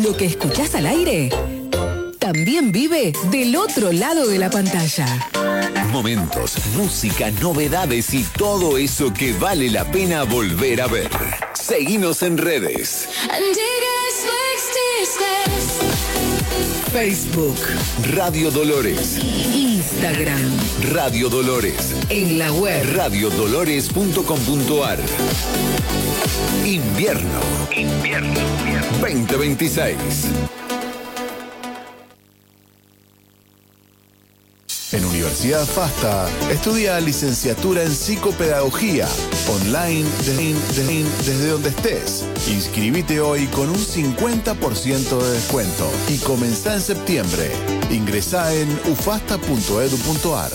Lo que escuchás al aire también vive del otro lado de la pantalla. Momentos, música, novedades y todo eso que vale la pena volver a ver. Seguinos en redes. Facebook, Radio Dolores. Instagram, Radio Dolores. en la web radiodolores.com.ar. Invierno 2026. En Universidad FASTA, estudia licenciatura en psicopedagogía, online desde donde estés. Inscribite hoy con un 50% de descuento y comenzá en septiembre. Ingresá en ufasta.edu.ar.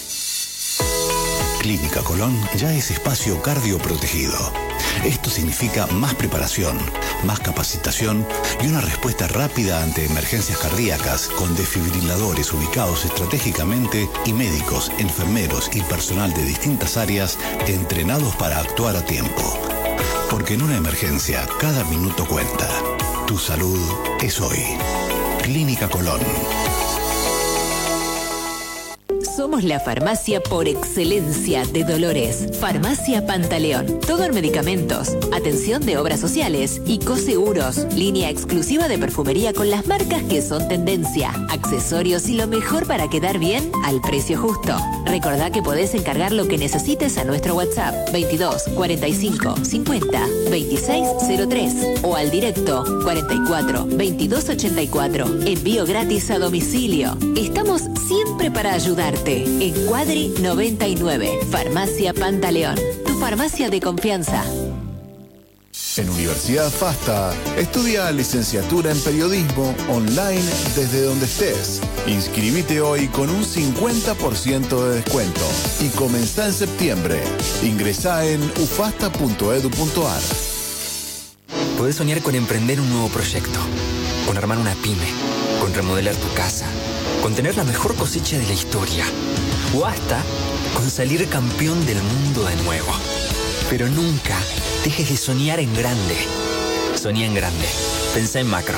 Clínica Colón ya es espacio cardioprotegido. Esto significa más preparación, más capacitación y una respuesta rápida ante emergencias cardíacas con desfibriladores ubicados estratégicamente y médicos, enfermeros y personal de distintas áreas entrenados para actuar a tiempo. Porque en una emergencia cada minuto cuenta. Tu salud es hoy. Clínica Colón. Somos la farmacia por excelencia de Dolores. Farmacia Pantaleón. Todo en medicamentos, atención de obras sociales y coseguros. Línea exclusiva de perfumería con las marcas que son tendencia. Accesorios y lo mejor para quedar bien al precio justo. Recordá que podés encargar lo que necesites a nuestro WhatsApp 22 45 50 26 03 o al directo 44 22 84. Envío gratis a domicilio. Estamos siempre para ayudarte. En Cuadri 99, Farmacia Pantaleón, tu farmacia de confianza. En Universidad FASTA, estudia licenciatura en periodismo online desde donde estés. Inscribite hoy con un 50% de descuento y comenzá en septiembre. Ingresá en ufasta.edu.ar. Podés soñar con emprender un nuevo proyecto, con armar una pyme, con remodelar tu casa, con tener la mejor cosecha de la historia, o hasta con salir campeón del mundo de nuevo. Pero nunca dejes de soñar en grande. Soñá en grande. Pensá en macro.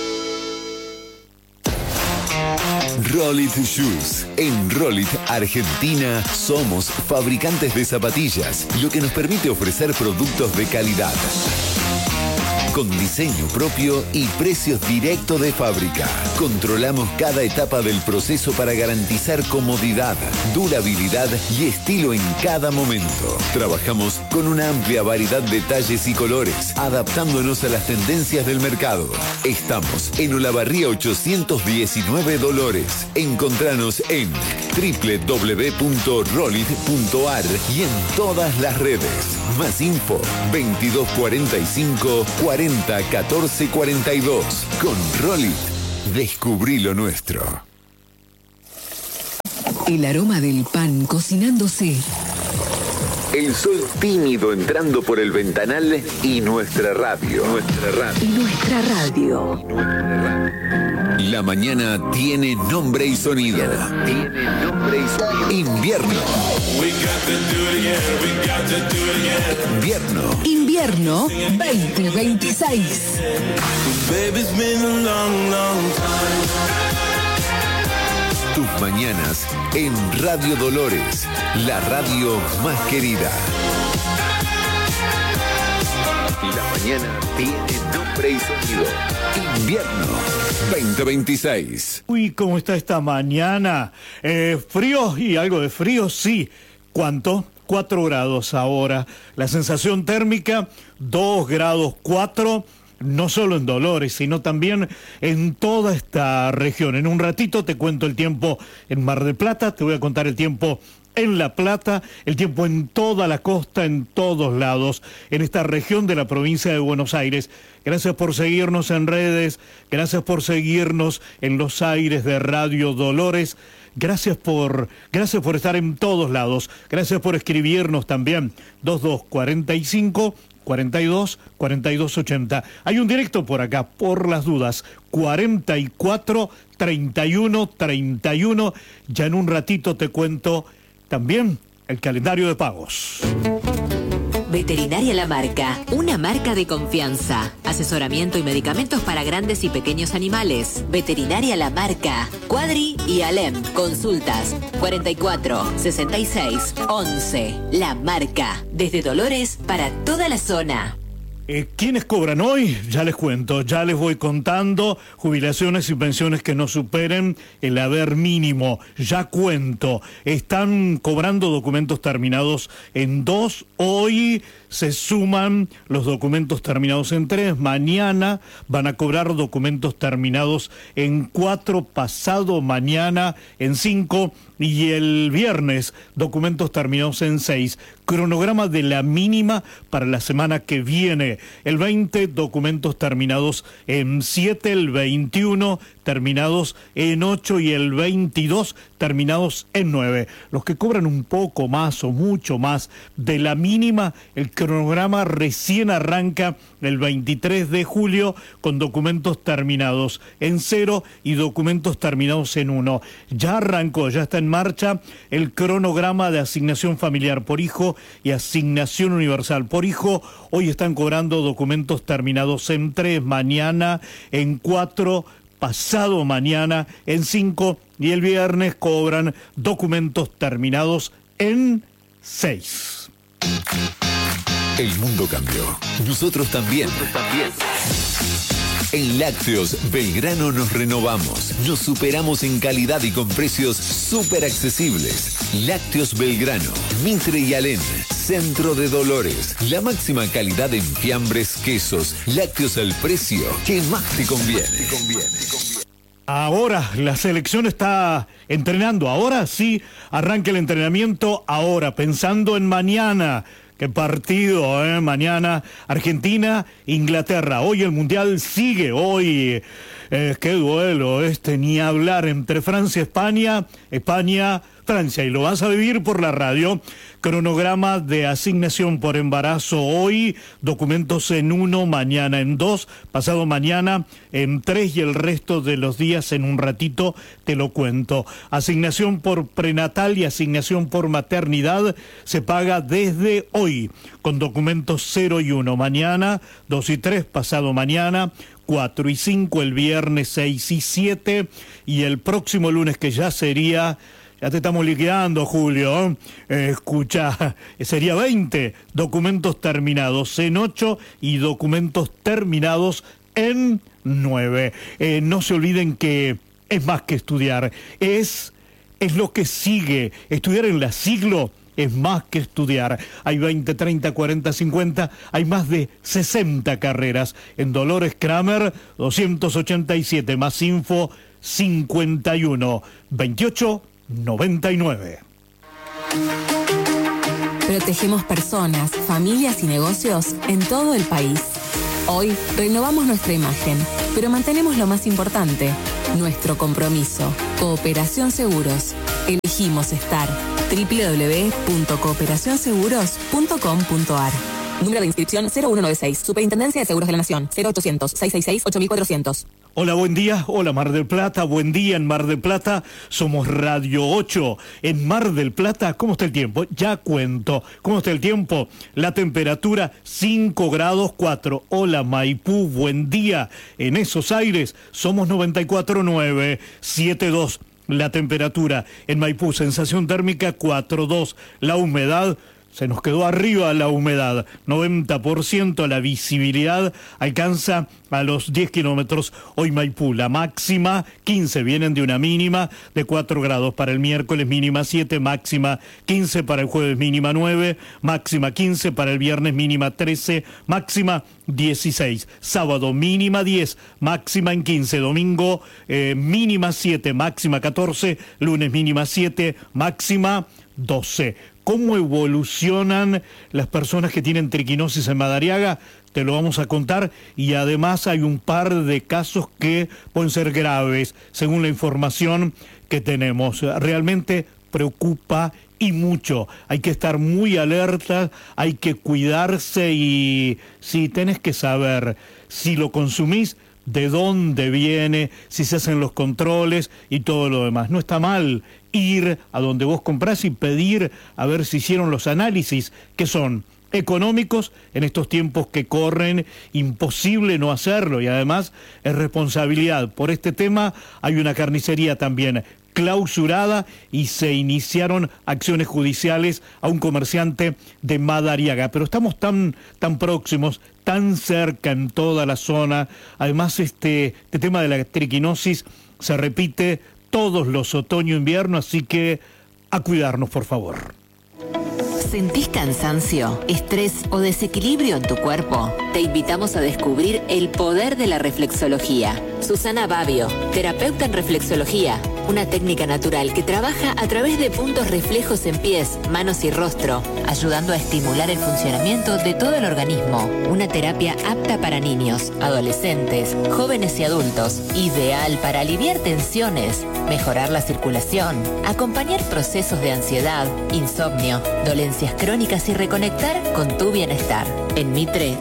Rolit Shoes. En Rolit, Argentina, somos fabricantes de zapatillas, lo que nos permite ofrecer productos de calidad, con diseño propio y precios directos de fábrica. Controlamos cada etapa del proceso para garantizar comodidad, durabilidad y estilo en cada momento. Trabajamos con una amplia variedad de talles y colores, adaptándonos a las tendencias del mercado. Estamos en Olavarría 819 Dolores. Encontranos en www.rolit.ar y en todas las redes. Más info 2245 40 14 42. Con Rolit, descubrí lo nuestro. El aroma del pan cocinándose. El sol tímido entrando por el ventanal y nuestra radio. Y nuestra radio. La mañana tiene nombre y sonido. Invierno. Invierno 2026. Tus mañanas en Radio Dolores, la radio más querida. La mañana tiene nombre y sonido. Invierno 2026. Uy, ¿cómo está esta mañana? Frío y algo de frío, sí. ¿Cuánto? 4 grados ahora. La sensación térmica, 2 grados 4. No solo en Dolores, sino también en toda esta región. En un ratito te cuento el tiempo en Mar del Plata, te voy a contar el tiempo en La Plata, el tiempo en toda la costa, en todos lados, en esta región de la provincia de Buenos Aires. Gracias por seguirnos en redes, gracias por seguirnos en los aires de Radio Dolores. Gracias por estar en todos lados. Gracias por escribirnos también. 2245 42 42 80. Hay un directo por acá, por las dudas. 44 31 31. Ya en un ratito te cuento también el calendario de pagos. Veterinaria La Marca, una marca de confianza. Asesoramiento y medicamentos para grandes y pequeños animales. Veterinaria La Marca, Cuadri y Alem. Consultas 44 66 11. La Marca, desde Dolores para toda la zona. ¿Quiénes cobran hoy? Ya les cuento, ya les voy contando. Jubilaciones y pensiones que no superen el haber mínimo. Ya cuento. Están cobrando documentos terminados en 2. Hoy se suman los documentos terminados en 3. Mañana van a cobrar documentos terminados en 4. Pasado mañana en 5. Y el viernes, documentos terminados en 6. Cronograma de la mínima para la semana que viene. El 20, documentos terminados en 7. El 21, terminados en 8. Y el 22, terminados en 9. Los que cobran un poco más o mucho más de la mínima, el cronograma recién arranca el 23 de julio con documentos terminados en 0 y documentos terminados en 1. Ya arrancó, ya está en marcha el cronograma de asignación familiar por hijo y asignación universal por hijo. Hoy están cobrando documentos terminados en 3, mañana en 4, pasado mañana en 5 y el viernes cobran documentos terminados en 6. El mundo cambió. Nosotros también. En Lácteos Belgrano nos renovamos. Nos superamos en calidad y con precios súper accesibles. Lácteos Belgrano, Mitre y Alén, Centro de Dolores. La máxima calidad en fiambres, quesos. Lácteos al precio que más te conviene. Ahora la selección está entrenando. Ahora sí, arranca el entrenamiento. Ahora, pensando en mañana. Qué partido, mañana Argentina, Inglaterra. Hoy el Mundial sigue, hoy qué duelo, ni hablar entre Francia, España, Francia, y lo vas a vivir por la radio. Cronograma de asignación por embarazo hoy, documentos en 1, mañana en 2, pasado mañana en 3 y el resto de los días en un ratito te lo cuento. Asignación por prenatal y asignación por maternidad se paga desde hoy, con documentos 0 y 1, mañana 2 y 3, pasado mañana 4 y 5, el viernes 6 y 7 y el próximo lunes que ya sería... Ya te estamos liquidando, Julio. Escucha, sería 20 documentos terminados en 8 y documentos terminados en 9. No se olviden que es más que estudiar. Es lo que sigue. Estudiar en la Siglo es más que estudiar. Hay 20, 30, 40, 50, hay más de 60 carreras. En Dolores Kramer, 287, más info, 51 28 99. Protegemos personas, familias y negocios en todo el país. Hoy renovamos nuestra imagen, pero mantenemos lo más importante, nuestro compromiso. Cooperación Seguros. Elegimos estar. www.cooperacionseguros.com.ar. Número de inscripción 0196. Superintendencia de Seguros de la Nación. 0800-666-8400. Hola, buen día. Hola, Mar del Plata. Buen día en Mar del Plata. Somos Radio 8. En Mar del Plata, ¿cómo está el tiempo? Ya cuento. ¿Cómo está el tiempo? La temperatura 5 grados 4. Hola, Maipú. Buen día. En esos aires somos 94.9. 7.2. La temperatura en Maipú. Sensación térmica 4.2. La humedad... Se nos quedó arriba la humedad, 90%, la visibilidad alcanza a los 10 kilómetros. Hoy Maipú, la máxima 15, vienen de una mínima de 4 grados para el miércoles, mínima 7, máxima 15 para el jueves, mínima 9, máxima 15 para el viernes, mínima 13, máxima 16. Sábado, mínima 10, máxima en 15. Domingo, mínima 7, máxima 14. Lunes, mínima 7, máxima 12. ¿Cómo evolucionan las personas que tienen triquinosis en Madariaga? Te lo vamos a contar y además hay un par de casos que pueden ser graves, según la información que tenemos. Realmente preocupa y mucho. Hay que estar muy alerta, hay que cuidarse y si tenés que saber si lo consumís, de dónde viene, si se hacen los controles y todo lo demás. No está mal ir a donde vos comprás y pedir a ver si hicieron los análisis, que son económicos en estos tiempos que corren, imposible no hacerlo, y además es responsabilidad. Por este tema hay una carnicería también clausurada y se iniciaron acciones judiciales a un comerciante de Madariaga. Pero estamos tan próximos, tan cerca en toda la zona. Además, este tema de la triquinosis se repite todos los otoño-invierno, así que a cuidarnos, por favor. ¿Sentís cansancio, estrés o desequilibrio en tu cuerpo? Te invitamos a descubrir el poder de la reflexología. Susana Babio, terapeuta en reflexología, una técnica natural que trabaja a través de puntos reflejos en pies, manos y rostro, ayudando a estimular el funcionamiento de todo el organismo. Una terapia apta para niños, adolescentes, jóvenes y adultos, ideal para aliviar tensiones, mejorar la circulación, acompañar procesos de ansiedad, insomnio, dolencias crónicas y reconectar con tu bienestar. En Mitre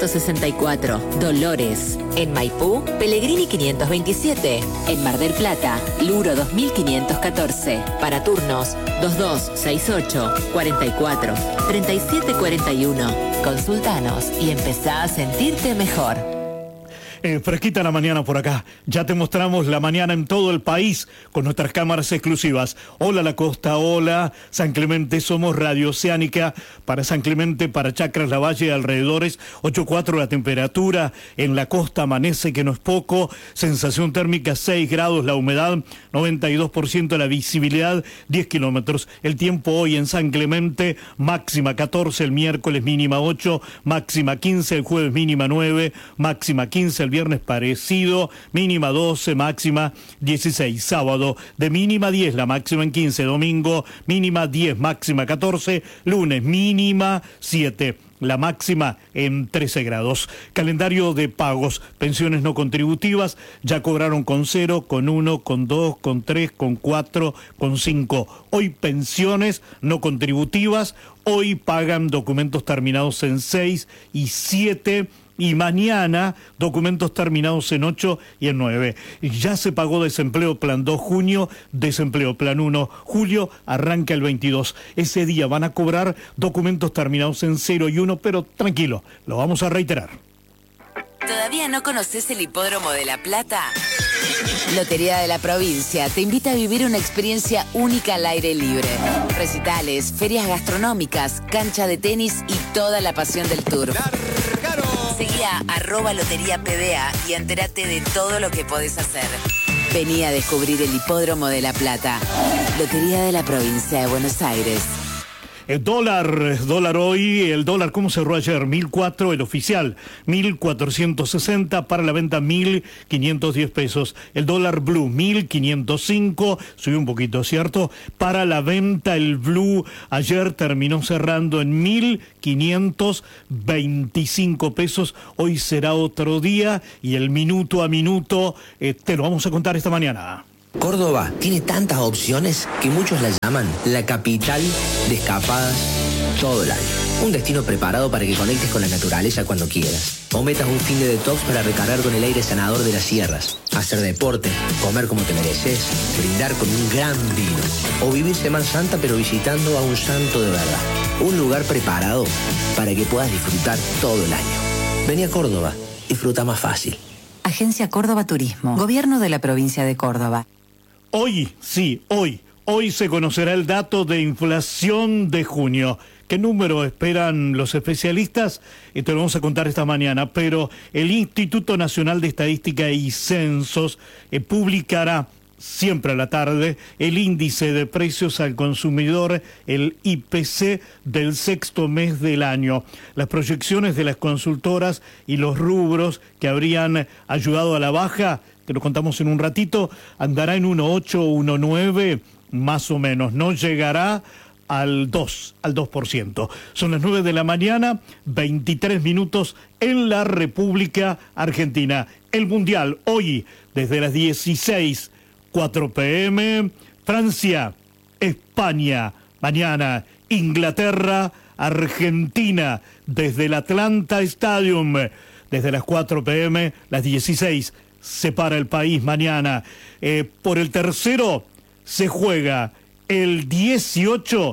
264, Dolores. En Maipú, Pellegrini 527. En Mar del Plata, Luro 2514. Para turnos 2268 44 37 41. Consultanos y empezá a sentirte mejor. Fresquita la mañana por acá. Ya te mostramos la mañana en todo el país con nuestras cámaras exclusivas. Hola La Costa, hola San Clemente, somos Radio Oceánica para San Clemente, para Chacras, La Valle, alrededores, 8.4 la temperatura. En la costa amanece que no es poco, sensación térmica 6 grados, la humedad 92%, la visibilidad 10 kilómetros. El tiempo hoy en San Clemente, máxima 14, el miércoles mínima 8, máxima 15, el jueves mínima 9, máxima 15, el viernes parecido, mínima 12, máxima 16. Sábado de mínima 10, la máxima en 15. Domingo mínima 10, máxima 14. Lunes mínima 7. La máxima en 13 grados. Calendario de pagos, pensiones no contributivas, ya cobraron con 0, con 1, con 2, con 3, con 4, con 5. Hoy pensiones no contributivas, hoy pagan documentos terminados en 6 y 7. Y mañana documentos terminados en 8 y en 9. Ya se pagó desempleo plan 2 junio, desempleo plan 1 julio, arranca el 22. Ese día van a cobrar documentos terminados en 0 y 1, pero tranquilo, lo vamos a reiterar. ¿Todavía no conoces el Hipódromo de La Plata? Lotería de la Provincia te invita a vivir una experiencia única al aire libre. Recitales, ferias gastronómicas, cancha de tenis y toda la pasión del turf. Seguí a @loteriapda y entérate de todo lo que podés hacer. Vení a descubrir el Hipódromo de La Plata. Lotería de la Provincia de Buenos Aires. El dólar hoy, el dólar, ¿cómo cerró ayer? 1.004, el oficial, 1.460, para la venta 1.510 pesos. El dólar blue, 1.505, subió un poquito, ¿cierto? Para la venta el blue ayer terminó cerrando en 1.525 pesos. Hoy será otro día y el minuto a minuto te lo vamos a contar esta mañana. Córdoba tiene tantas opciones que muchos la llaman la capital de escapadas todo el año. Un destino preparado para que conectes con la naturaleza cuando quieras. O metas un fin de detox para recargar con el aire sanador de las sierras. Hacer deporte, comer como te mereces, brindar con un gran vino. O vivir Semana Santa pero visitando a un santo de verdad. Un lugar preparado para que puedas disfrutar todo el año. Vení a Córdoba, disfruta más fácil. Agencia Córdoba Turismo, Gobierno de la Provincia de Córdoba. Hoy se conocerá el dato de inflación de junio. ¿Qué número esperan los especialistas? Te lo vamos a contar esta mañana, pero el Instituto Nacional de Estadística y Censos publicará siempre a la tarde el índice de precios al consumidor, el IPC del sexto mes del año. Las proyecciones de las consultoras y los rubros que habrían ayudado a la baja, que lo contamos en un ratito, andará en 1,8 o 1,9 más o menos, no llegará al 2%. Son las 9 de la mañana, 23 minutos en la República Argentina. El Mundial hoy desde las 16:04 p.m. Francia, España, mañana Inglaterra, Argentina desde el Atlanta Stadium desde las 4 p.m. las 16 se para el país mañana. Por el tercero se juega el 18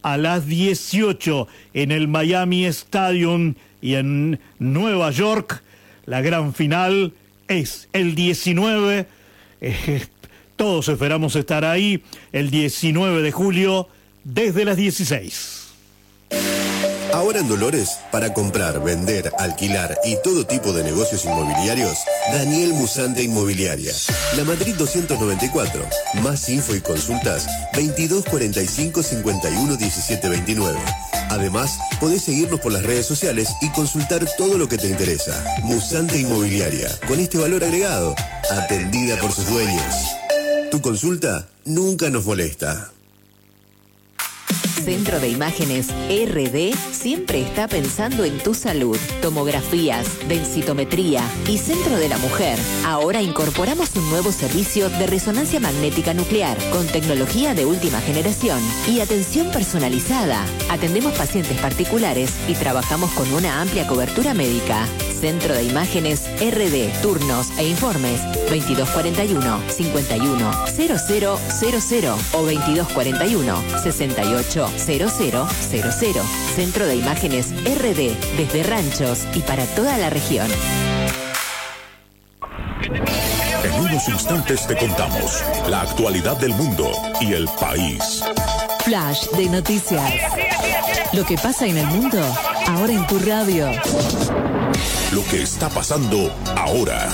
a las 18 en el Miami Stadium y en Nueva York. La gran final es el 19. Todos esperamos estar ahí el 19 de julio desde las 16. Ahora en Dolores, para comprar, vender, alquilar y todo tipo de negocios inmobiliarios, Daniel Musante Inmobiliaria. La Madrid 294. Más info y consultas, 2245 51 17 29. Además, podés seguirnos por las redes sociales y consultar todo lo que te interesa. Musante Inmobiliaria, con este valor agregado, atendida por sus dueños. Tu consulta nunca nos molesta. Centro de Imágenes RD siempre está pensando en tu salud. Tomografías, densitometría y Centro de la Mujer. Ahora incorporamos un nuevo servicio de resonancia magnética nuclear con tecnología de última generación y atención personalizada. Atendemos pacientes particulares y trabajamos con una amplia cobertura médica. Centro de Imágenes RD. Turnos e informes 2241 51 0000 o 2241 68 0000. Centro de Imágenes RD, desde Ranchos y para toda la región. En unos instantes te contamos la actualidad del mundo y el país. Flash de noticias. Lo que pasa en el mundo, ahora en tu radio. Lo que está pasando ahora.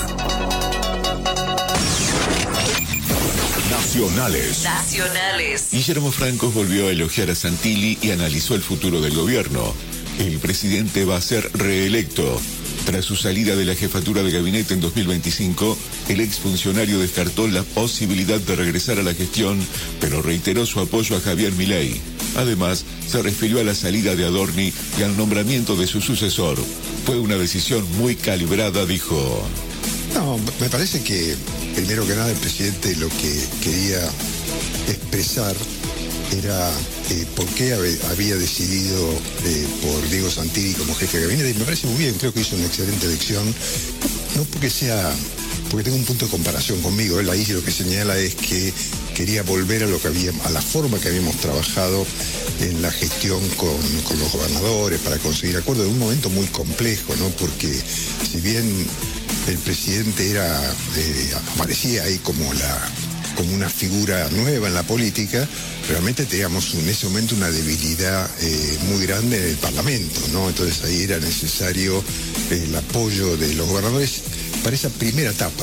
Nacionales. Guillermo Francos volvió a elogiar a Santilli y analizó el futuro del gobierno. El presidente va a ser reelecto. Tras su salida de la jefatura de gabinete en 2025, el exfuncionario descartó la posibilidad de regresar a la gestión, pero reiteró su apoyo a Javier Milei. Además, se refirió a la salida de Adorni y al nombramiento de su sucesor. Fue una decisión muy calibrada, dijo. No, me parece que, primero que nada, el presidente lo que quería expresar era por qué había decidido por Diego Santilli como jefe de gabinete, y me parece muy bien, creo que hizo una excelente elección, no porque tenga un punto de comparación conmigo, él ahí lo que señala es que quería volver a la forma que habíamos trabajado en la gestión con los gobernadores para conseguir acuerdos en un momento muy complejo, ¿no? Porque si bien el presidente aparecía ahí como una figura nueva en la política, realmente teníamos en ese momento una debilidad muy grande en el Parlamento, ¿no? Entonces ahí era necesario el apoyo de los gobernadores para esa primera etapa,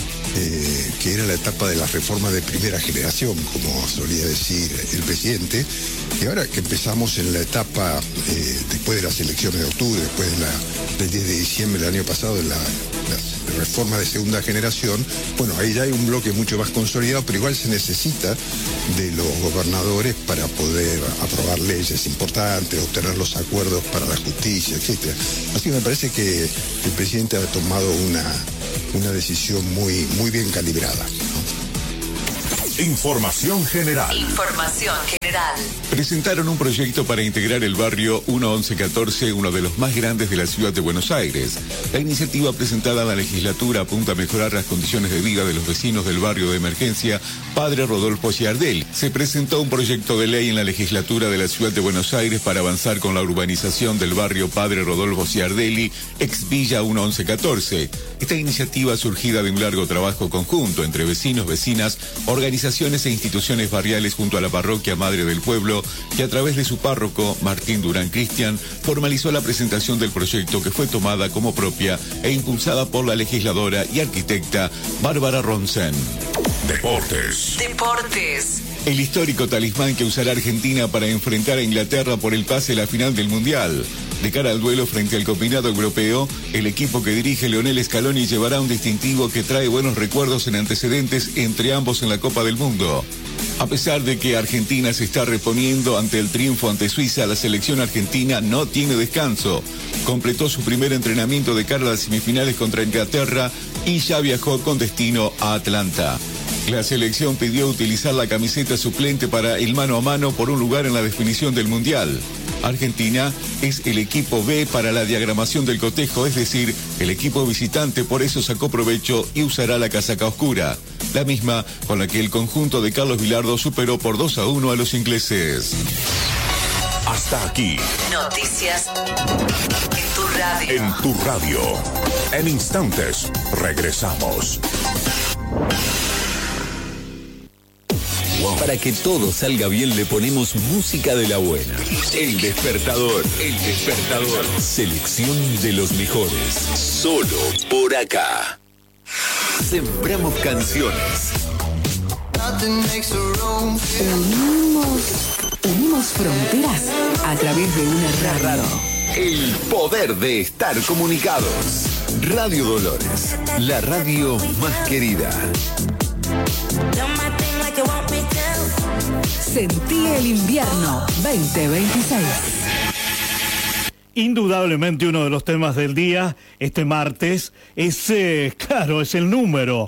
que era la etapa de las reformas de primera generación, como solía decir el presidente, y ahora que empezamos en la etapa, después de las elecciones de octubre, después del 10 de diciembre del año pasado, de la reforma de segunda generación, bueno, ahí ya hay un bloque mucho más consolidado, pero igual se necesita de los gobernadores para poder aprobar leyes importantes, obtener los acuerdos para la justicia, etc. Así que me parece que el presidente ha tomado una decisión muy, muy bien calibrada, ¿no? Información general. Presentaron un proyecto para integrar el barrio 1-11-14, uno de los más grandes de la ciudad de Buenos Aires. La iniciativa presentada en la legislatura apunta a mejorar las condiciones de vida de los vecinos del barrio de emergencia Padre Rodolfo Giardelli. Se presentó un proyecto de ley en la legislatura de la ciudad de Buenos Aires para avanzar con la urbanización del barrio Padre Rodolfo Giardelli, ex Villa 1-11-14. Esta iniciativa, surgida de un largo trabajo conjunto entre vecinos, vecinas, organizaciones e instituciones barriales junto a la parroquia Madre del Pueblo, que a través de su párroco, Martín Durán Cristian, formalizó la presentación del proyecto, que fue tomada como propia e impulsada por la legisladora y arquitecta Bárbara Ronsen. Deportes. El histórico talismán que usará Argentina para enfrentar a Inglaterra por el pase a la final del Mundial. De cara al duelo frente al combinado europeo, el equipo que dirige Lionel Scaloni llevará un distintivo que trae buenos recuerdos en antecedentes entre ambos en la Copa del Mundo. A pesar de que Argentina se está reponiendo ante el triunfo ante Suiza, la selección argentina no tiene descanso. Completó su primer entrenamiento de cara a las semifinales contra Inglaterra y ya viajó con destino a Atlanta. La selección pidió utilizar la camiseta suplente para el mano a mano por un lugar en la definición del Mundial. Argentina es el equipo B para la diagramación del cotejo, es decir, el equipo visitante, por eso sacó provecho y usará la casaca oscura, la misma con la que el conjunto de Carlos Bilardo superó por 2-1 a los ingleses. Hasta aquí. Noticias en tu radio. En tu radio. En instantes, regresamos. Para que todo salga bien le ponemos música de la buena. El Despertador. El Despertador. Selección de los mejores. Solo por acá. Sembramos canciones. Unimos fronteras a través de una radio. El poder de estar comunicados. Radio Dolores, la radio más querida. Sentí el invierno 2026. Indudablemente uno de los temas del día, este martes, es el número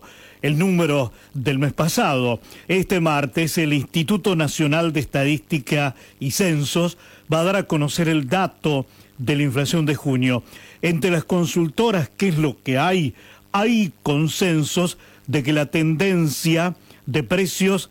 del mes pasado. Este martes el Instituto Nacional de Estadística y Censos va a dar a conocer el dato de la inflación de junio. Entre las consultoras, ¿qué es lo que hay? Hay consensos de que la tendencia de precios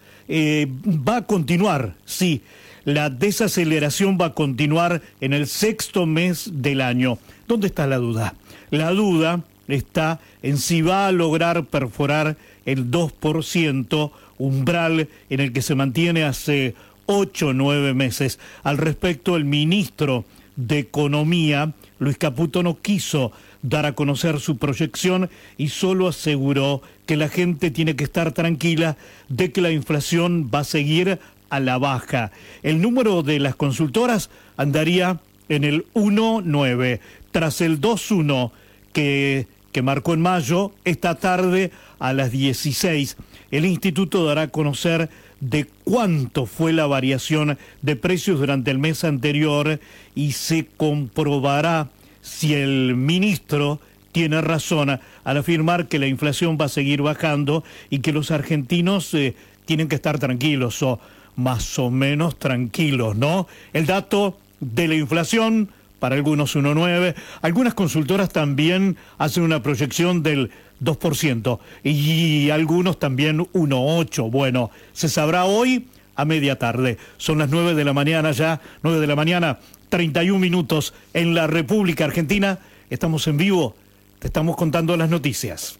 va a continuar, sí. La desaceleración va a continuar en el sexto mes del año. ¿Dónde está la duda? La duda está en si va a lograr perforar el 2%, umbral en el que se mantiene hace 8 o 9 meses. Al respecto, el ministro de Economía, Luis Caputo, no quiso dar a conocer su proyección y solo aseguró que la gente tiene que estar tranquila de que la inflación va a seguir a la baja. El número de las consultoras andaría en el 1,9, tras el 2,1 que marcó en mayo. Esta tarde a las 16 el instituto dará a conocer de cuánto fue la variación de precios durante el mes anterior y se comprobará si el ministro tiene razón al afirmar que la inflación va a seguir bajando y que los argentinos tienen que estar tranquilos o más o menos tranquilos, ¿no? El dato de la inflación, para algunos 1,9, algunas consultoras también hacen una proyección del 2% y algunos también 1,8. Bueno, se sabrá hoy a media tarde. Son las 9 de la mañana ya, 9 de la mañana, 31 minutos en la República Argentina. Estamos en vivo, te estamos contando las noticias.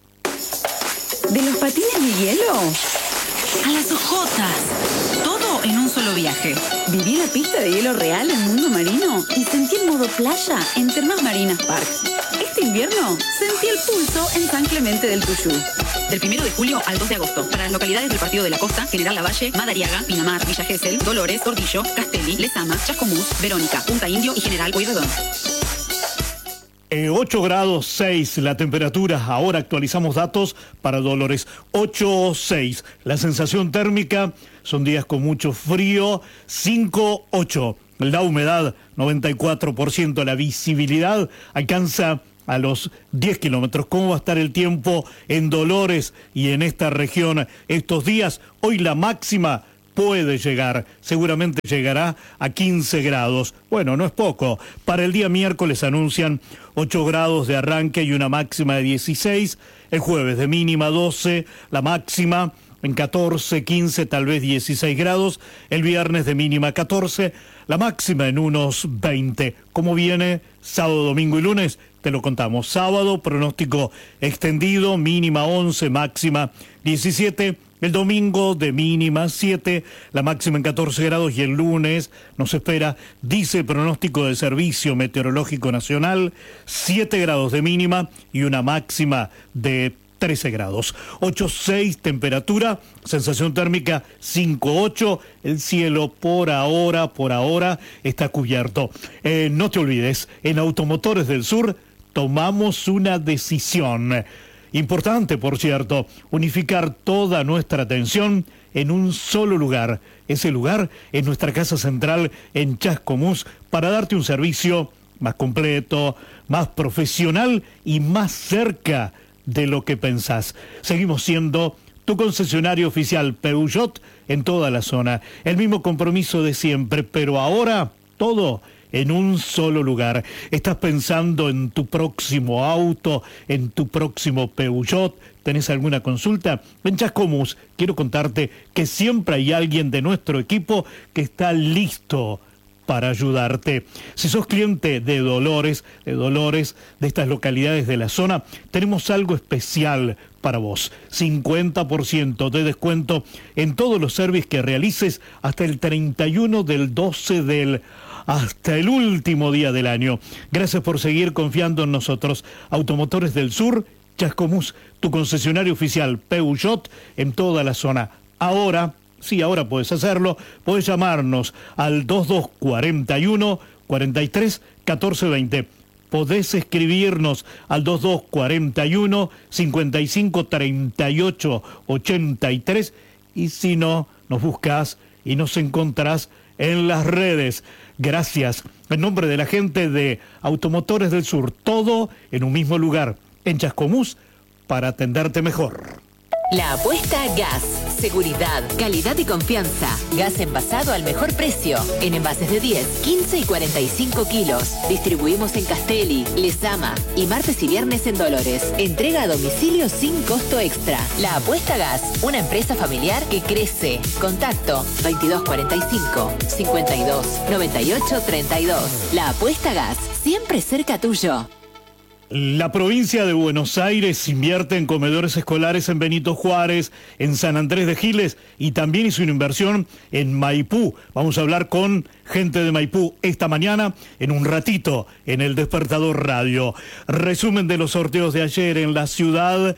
De los patines de hielo a las ojotas, todo en un solo viaje. Viví la pista de hielo real en Mundo Marino y sentí el modo playa en Termas Marinas Park. Este invierno sentí el pulso en San Clemente del Tuyú. Del 1 de julio al 2 de agosto, para las localidades del Partido de la Costa, General Lavalle, Madariaga, Pinamar, Villa Gesell, Dolores, Gordillo, Castelli, Lezama, Chascomús, Verónica, Punta Indio y General Pueyrredón. 8 grados 6 la temperatura, ahora actualizamos datos para Dolores, 8,6. La sensación térmica, son días con mucho frío, 5,8. La humedad, 94%, la visibilidad alcanza a los 10 kilómetros. ¿Cómo va a estar el tiempo en Dolores y en esta región estos días? Hoy la máxima puede llegar, seguramente llegará a 15 grados. Bueno, no es poco. Para el día miércoles anuncian 8 grados de arranque y una máxima de 16. El jueves de mínima 12, la máxima en 14, 15, tal vez 16 grados. El viernes de mínima 14, la máxima en unos 20. ¿Cómo viene sábado, domingo y lunes? Te lo contamos. Sábado, pronóstico extendido, mínima 11, máxima 17. El domingo de mínima 7, la máxima en 14 grados y el lunes nos espera, dice el pronóstico del Servicio Meteorológico Nacional, 7 grados de mínima y una máxima de 13 grados. 8,6 temperatura, sensación térmica 5,8, el cielo por ahora está cubierto. No te olvides, en Automotores del Sur tomamos una decisión. Importante, por cierto, unificar toda nuestra atención en un solo lugar. Ese lugar es nuestra casa central en Chascomús para darte un servicio más completo, más profesional y más cerca de lo que pensás. Seguimos siendo tu concesionario oficial Peugeot en toda la zona. El mismo compromiso de siempre, pero ahora todo en un solo lugar. ¿Estás pensando en tu próximo auto, en tu próximo Peugeot? ¿Tenés alguna consulta? En Chascomús quiero contarte que siempre hay alguien de nuestro equipo que está listo para ayudarte. Si sos cliente de Dolores, de estas localidades de la zona, tenemos algo especial para vos. 50% de descuento en todos los servicios que realices hasta el 31 del 12 hasta el último día del año. Gracias por seguir confiando en nosotros. Automotores del Sur, Chascomús, tu concesionario oficial Peugeot en toda la zona. Ahora puedes hacerlo, puedes llamarnos al 2241 43 14 20. Podés escribirnos al 2241 55 38 83 y si no, nos buscás y nos encontrás en las redes. Gracias. En nombre de la gente de Automotores del Sur, todo en un mismo lugar, en Chascomús, para atenderte mejor. La Apuesta Gas. Seguridad, calidad y confianza. Gas envasado al mejor precio. En envases de 10, 15 y 45 kilos. Distribuimos en Castelli, Lezama y martes y viernes en Dolores. Entrega a domicilio sin costo extra. La Apuesta Gas. Una empresa familiar que crece. Contacto 2245 52 98 32. La Apuesta Gas. Siempre cerca tuyo. La provincia de Buenos Aires invierte en comedores escolares en Benito Juárez, en San Andrés de Giles y también hizo una inversión en Maipú. Vamos a hablar con gente de Maipú esta mañana, en un ratito, en el Despertador Radio. Resumen de los sorteos de ayer en la ciudad: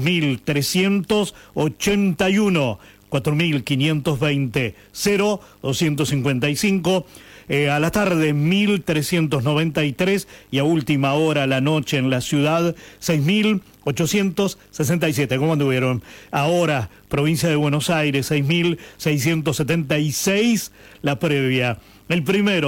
6.381, 4.520, 0, 255. A la tarde 1.393 y a última hora a la noche en la ciudad 6.867. ¿Cómo anduvieron? Ahora, provincia de Buenos Aires, 6.676 la previa. El primero,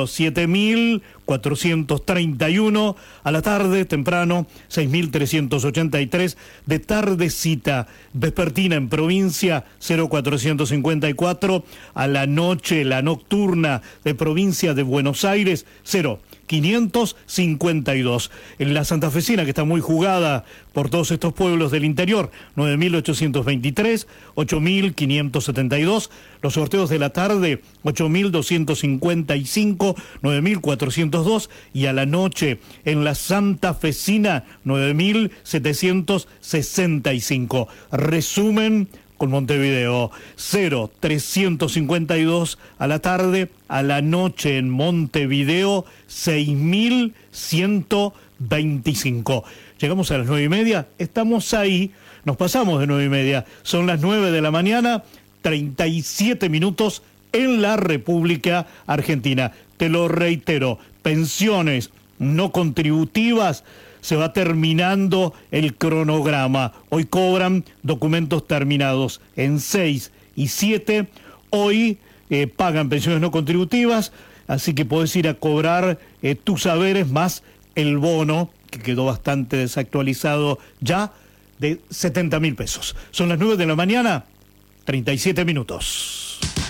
7.431. A la tarde, temprano, 6.383. De tardecita, vespertina en provincia, 0.454. A la noche, la nocturna de provincia de Buenos Aires, 0.552. En la santafesina, que está muy jugada por todos estos pueblos del interior, 9.823, 8.572. Los sorteos de la tarde, 8.255, 9.402. Y a la noche, en la santafesina, 9.765. Resumen con Montevideo, 0.352 a la tarde, a la noche en Montevideo, 6.125. Llegamos a las 9:30, estamos ahí, nos pasamos de 9:30, son las 9 de la mañana, 37 minutos en la República Argentina. Te lo reitero, pensiones no contributivas, se va terminando el cronograma. Hoy cobran documentos terminados en 6 y 7. Hoy pagan pensiones no contributivas, así que podés ir a cobrar tus saberes más el bono, que quedó bastante desactualizado ya, de 70.000 pesos. Son las 9 de la mañana, 37 minutos.